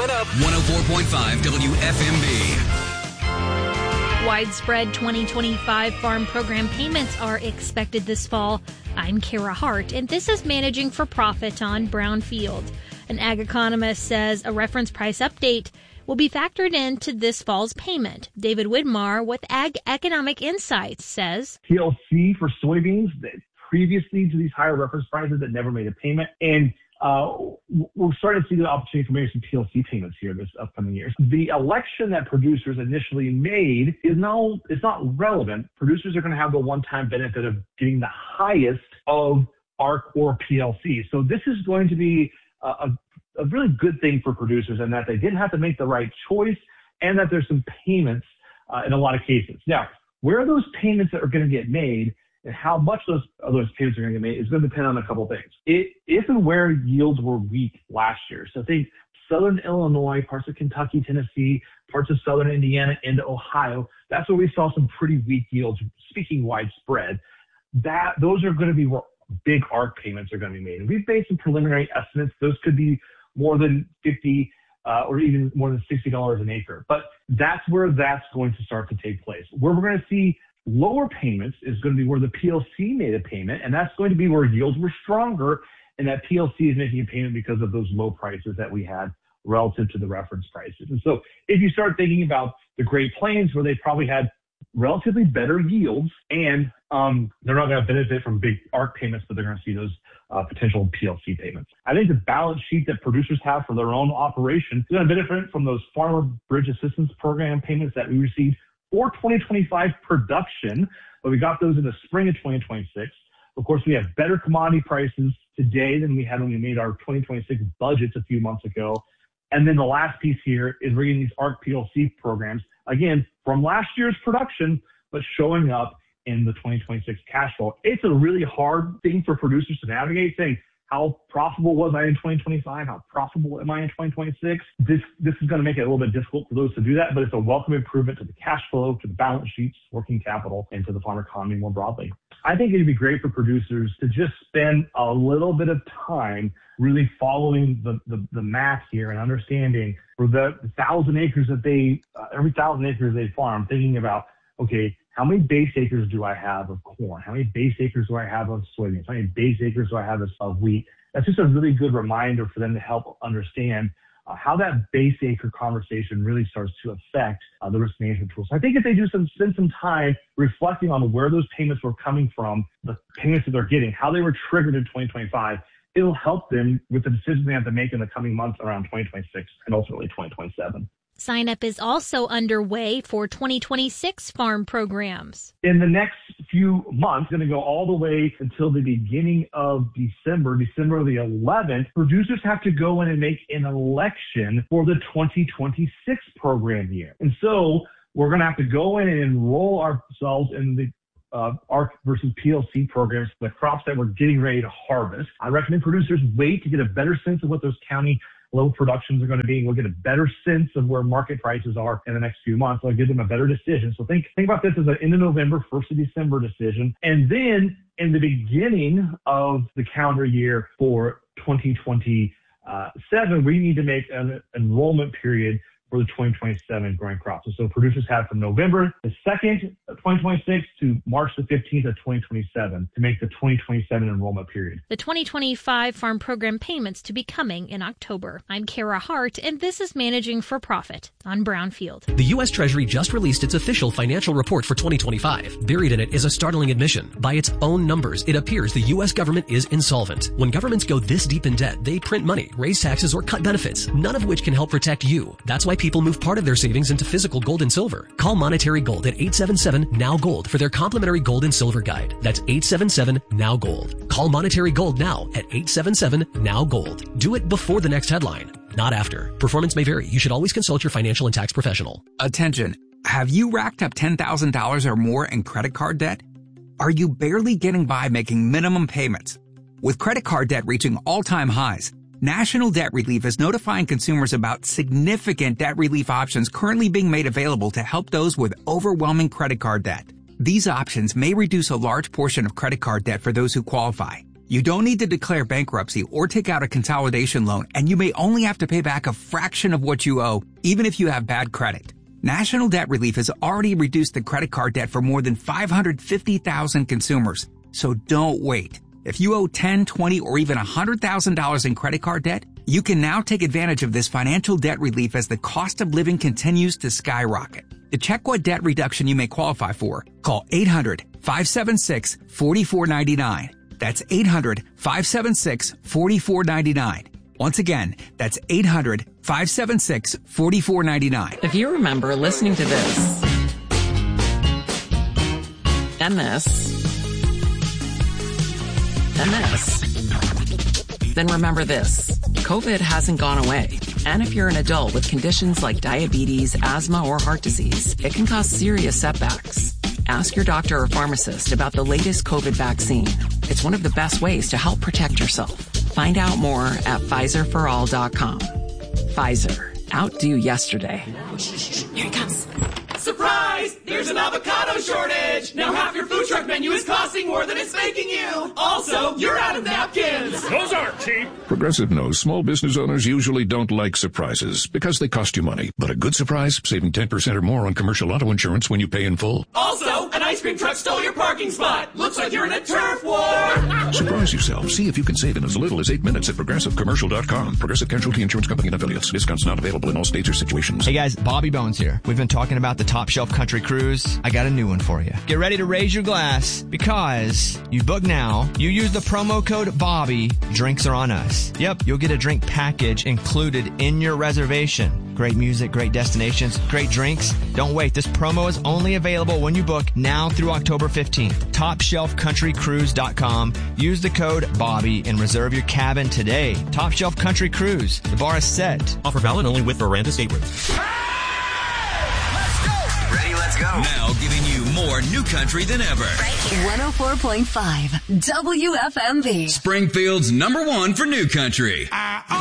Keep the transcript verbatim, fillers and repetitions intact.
Coming up, one oh four point five W F M B. Widespread twenty twenty-five farm program payments are expected this fall. I'm Kara Hart, and this is Managing for Profit on Brownfield. An ag economist says a reference price update will be factored into this fall's payment. David Widmar with Ag Economic Insights says P L C for soybeans that previously to these higher reference prices that never made a payment. And uh, we're starting to see the opportunity for maybe some P L C payments here this upcoming year. The election that producers initially made is now, it's not relevant. Producers are going to have the one-time benefit of getting the highest of A R C or P L C. So this is going to be a, a a really good thing for producers, and that they didn't have to make the right choice, and that there's some payments uh, in a lot of cases. Now, where are those payments that are going to get made, and how much those of those payments are going to get made is going to depend on a couple of things. It, if and where yields were weak last year, so think southern Illinois, parts of Kentucky, Tennessee, parts of southern Indiana into Ohio, that's where we saw some pretty weak yields, speaking widespread. That those are going to be where big A R C payments are going to be made. And we've made some preliminary estimates. Those could be more than fifty uh, or even more than sixty dollars an acre. But that's where that's going to start to take place. Where we're going to see lower payments is going to be where the P L C made a payment, and that's going to be where yields were stronger, and that P L C is making a payment because of those low prices that we had relative to the reference prices. And so if you start thinking about the Great Plains, where they probably had relatively better yields, and um, they're not going to benefit from big A R C payments, but they're going to see those uh, potential P L C payments. I think the balance sheet that producers have for their own operation is going to benefit from those Farmer Bridge Assistance Program payments that we received for twenty twenty-five production, but we got those in the spring of twenty twenty-six. Of course, we have better commodity prices today than we had when we made our twenty twenty-six budgets a few months ago. And then the last piece here is we're getting these A R C P L C programs, again, from last year's production, but showing up in the twenty twenty-six cash flow. It's a really hard thing for producers to navigate, saying, how profitable was I in twenty twenty-five? How profitable am I in twenty twenty-six? This this is going to make it a little bit difficult for those to do that, but it's a welcome improvement to the cash flow, to the balance sheets, working capital, and to the farm economy more broadly. I think it'd be great for producers to just spend a little bit of time really following the, the, the math here and understanding for the thousand acres that they, uh, every thousand acres they farm, thinking about, okay, how many base acres do I have of corn? How many base acres do I have of soybeans? How many base acres do I have of wheat? That's just a really good reminder for them to help understand uh, how that base acre conversation really starts to affect uh, the risk management tools. So I think if they do some, spend some time reflecting on where those payments were coming from, the payments that they're getting, how they were triggered in twenty twenty-five, it'll help them with the decisions they have to make in the coming months around twenty twenty-six and ultimately twenty twenty-seven. Sign up is also underway for twenty twenty-six farm programs. In the next few months, going to go all the way until the beginning of December, December the eleventh, producers have to go in and make an election for the twenty twenty-six program year. And so we're going to have to go in and enroll ourselves in the Uh, A R C versus P L C programs, the crops that we're getting ready to harvest. I recommend producers wait to get a better sense of what those county low productions are going to be. We'll get a better sense of where market prices are in the next few months. I'll give them a better decision. So think think about this as an end of November, first of December decision. And then in the beginning of the calendar year for twenty twenty-seven, we need to make an enrollment period for the twenty twenty-seven growing crops. And so producers have from November the second of twenty twenty-six to March the fifteenth of twenty twenty-seven to make the twenty twenty-seven enrollment period. The twenty twenty-five farm program payments to be coming in October. I'm Kara Hart, and this is Managing for Profit on Brownfield. The U S Treasury just released its official financial report for twenty twenty-five. Buried in it is a startling admission. By its own numbers, it appears the U S government is insolvent. When governments go this deep in debt, they print money, raise taxes, or cut benefits, none of which can help protect you. That's why people move part of their savings into physical gold and silver. Call Monetary Gold at eight seven seven, N O W, GOLD for their complimentary gold and silver guide. That's eight seven seven, N O W, GOLD. Call Monetary Gold now at eight seven seven, N O W, GOLD. Do it before the next headline, not after. Performance may vary. You should always consult your financial and tax professional. Attention. Have you racked up ten thousand dollars or more in credit card debt? Are you barely getting by making minimum payments? With credit card debt reaching all-time highs, National Debt Relief is notifying consumers about significant debt relief options currently being made available to help those with overwhelming credit card debt. These options may reduce a large portion of credit card debt for those who qualify. You don't need to declare bankruptcy or take out a consolidation loan, and you may only have to pay back a fraction of what you owe, even if you have bad credit. National Debt Relief has already reduced the credit card debt for more than five hundred fifty thousand consumers. So don't wait. If you owe ten, twenty, or even one hundred thousand dollars in credit card debt, you can now take advantage of this financial debt relief as the cost of living continues to skyrocket. To check what debt reduction you may qualify for, call eight hundred, five seven six, four four nine nine. That's eight hundred, five seven six, four four nine nine. Once again, that's eight hundred, five seven six, four four nine nine. If you remember listening to this and this and this, then remember this. COVID hasn't gone away. And if you're an adult with conditions like diabetes, asthma, or heart disease, it can cause serious setbacks. Ask your doctor or pharmacist about the latest COVID vaccine. It's one of the best ways to help protect yourself. Find out more at Pfizer for all dot com. Pfizer. Outdo yesterday. Here he comes. Surprise! There's an avocado shortage! Now half your food truck menu is costing more than it's making you! Also, you're out of napkins! Those aren't cheap! Progressive knows small business owners usually don't like surprises because they cost you money. But a good surprise, saving ten percent or more on commercial auto insurance when you pay in full. Also, an ice cream truck stole your parking spot! Looks like you're in a turf war! Surprise yourself. See if you can save in as little as eight minutes at progressive commercial dot com. Progressive Casualty Insurance Company and affiliates. Discounts not available in all states or situations. Hey guys, Bobby Bones here. We've been talking about the Top Shelf Country Cruise. I got a new one for you. Get ready to raise your glass because you book now, you use the promo code Bobby, drinks are on us. Yep, you'll get a drink package included in your reservation. Great music, great destinations, great drinks. Don't wait. This promo is only available when you book now through October fifteenth. top shelf country cruise dot com. Use the code Bobby and reserve your cabin today. Top Shelf Country Cruise. The bar is set. Offer valid only with Miranda staterooms. Ready, let's go. Now giving you more new country than ever. Right here. one oh four point five W F M B. Springfield's number one for new country.